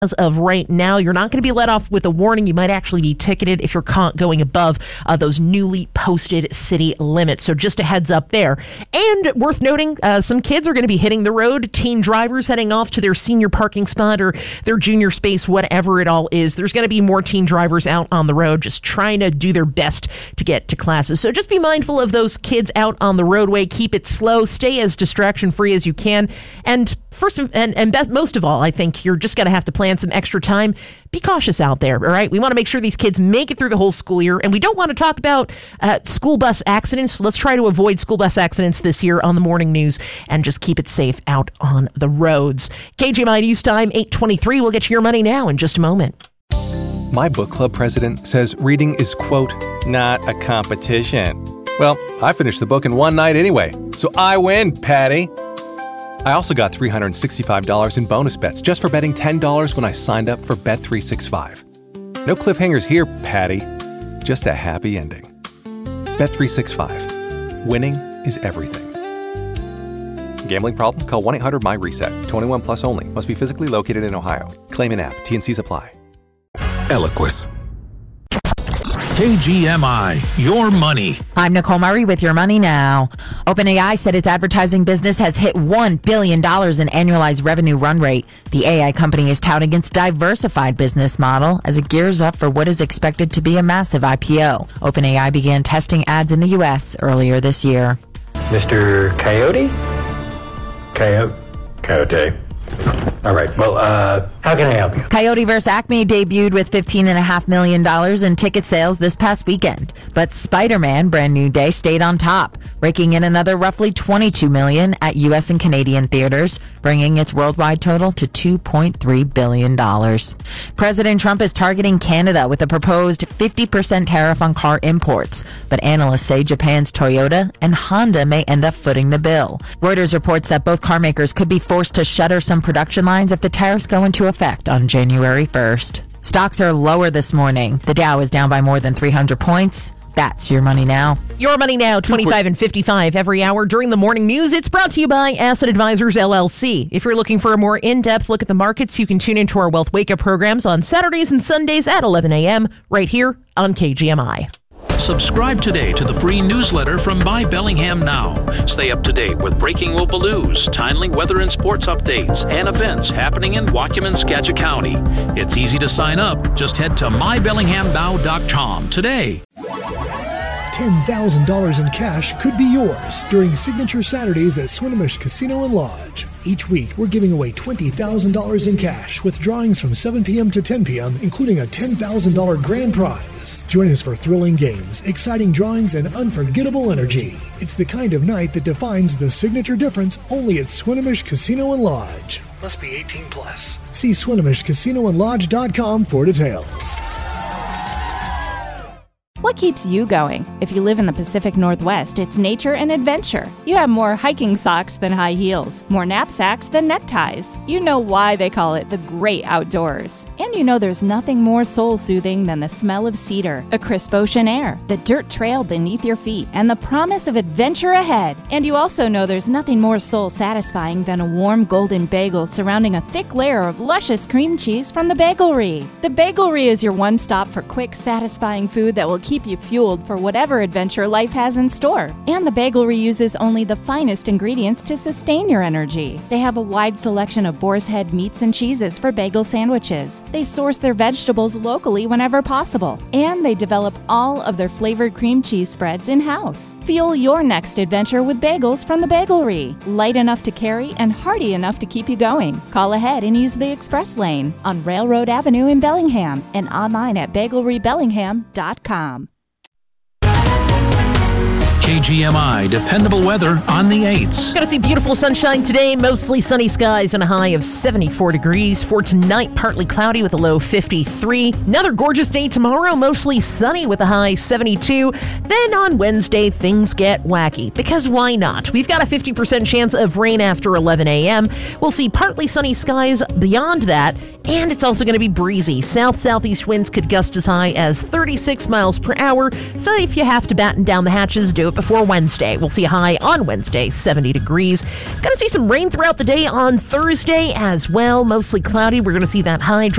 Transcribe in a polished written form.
As of right now, you're not going to be let off with a warning. You might actually be ticketed if you're caught going above those newly posted city limits. So just a heads up there. And worth noting, some kids are going to be hitting the road. Teen drivers heading off to their senior parking spot or their junior space, whatever it all is. There's going to be more teen drivers out on the road just trying to do their best to get to classes. So just be mindful of those kids out on the roadway. Keep it slow. Stay as distraction-free as you can. And most of all, I think you're just going to have to plan some extra time. Be cautious out there, all right? We want to make sure these kids make it through the whole school year, and we don't want to talk about school bus accidents. Let's try to avoid school bus accidents this year on the morning news and just keep it safe out on the roads. KGMI News Time, 8:23. We'll get to your money now in just a moment. My book club president says reading is, quote, not a competition. Well, I finished the book in one night anyway, so I win, Patty. I also got $365 in bonus bets just for betting $10 when I signed up for Bet365. No cliffhangers here, Patty. Just a happy ending. Bet365. Winning is everything. Gambling problem? Call 1-800-MY-RESET. 21 plus only. Must be physically located in Ohio. Claim in app. T&Cs apply. Eloquist. KGMI, your money. I'm Nicole Murray with your money now. OpenAI said its advertising business has hit $1 billion in annualized revenue run rate. The AI company is touting its diversified business model as it gears up for what is expected to be a massive IPO. OpenAI began testing ads in the U.S. earlier this year. Mr. Coyote? Coyote. All right. Well, how can I help you? Coyote vs. Acme debuted with $15.5 million in ticket sales this past weekend. But Spider-Man Brand New Day stayed on top, raking in another roughly $22 million at U.S. and Canadian theaters, bringing its worldwide total to $2.3 billion. President Trump is targeting Canada with a proposed 50% tariff on car imports. But analysts say Japan's Toyota and Honda may end up footing the bill. Reuters reports that both car makers could be forced to shutter some production lines if the tariffs go into effect on January 1st. Stocks are lower this morning. The Dow is down by more than 300 points. That's your money now. Your money now, 25 and 55 every hour during the morning news. It's brought to you by Asset Advisors, LLC. If you're looking for a more in-depth look at the markets, you can tune into our Wealth Wake Up programs on Saturdays and Sundays at 11 a.m. right here on KGMI. Subscribe today to the free newsletter from Buy Bellingham Now. Stay up to date with breaking local news, timely weather and sports updates, and events happening in Waukegan, Skagit County. It's easy to sign up. Just head to mybellinghamnow.com today. $10,000 in cash could be yours during Signature Saturdays at Swinomish Casino and Lodge. Each week, we're giving away $20,000 in cash with drawings from 7 p.m. to 10 p.m., including a $10,000 grand prize. Join us for thrilling games, exciting drawings, and unforgettable energy. It's the kind of night that defines the signature difference only at Swinomish Casino and Lodge. Must be 18 plus. See SwinomishCasinoandLodge.com for details. What keeps you going? If you live in the Pacific Northwest, it's nature and adventure. You have more hiking socks than high heels, more knapsacks than neckties. You know why they call it the great outdoors. And you know there's nothing more soul-soothing than the smell of cedar, a crisp ocean air, the dirt trail beneath your feet, and the promise of adventure ahead. And you also know there's nothing more soul-satisfying than a warm golden bagel surrounding a thick layer of luscious cream cheese from the Bagelry. The Bagelry is your one stop for quick, satisfying food that will keep you fueled for whatever adventure life has in store. And the Bagelry uses only the finest ingredients to sustain your energy. They have a wide selection of boar's head meats and cheeses for bagel sandwiches. They source their vegetables locally whenever possible. And they develop all of their flavored cream cheese spreads in-house. Fuel your next adventure with bagels from the Bagelry. Light enough to carry and hearty enough to keep you going. Call ahead and use the express lane on Railroad Avenue in Bellingham and online at bagelrybellingham.com. KGMI dependable weather on the 8s. Gonna see beautiful sunshine today, mostly sunny skies and a high of 74 degrees. For tonight, partly cloudy with a low 53. Another gorgeous day tomorrow, mostly sunny with a high 72. Then on Wednesday, things get wacky, because why not? We've got a 50% chance of rain after 11 a.m. We'll see partly sunny skies beyond that, and it's also going to be breezy. South-southeast winds could gust as high as 36 miles per hour, so if you have to batten down the hatches, do it before Wednesday. We'll see a high on Wednesday, 70 degrees. Going to see some rain throughout the day on Thursday as well. Mostly cloudy. We're going to see that high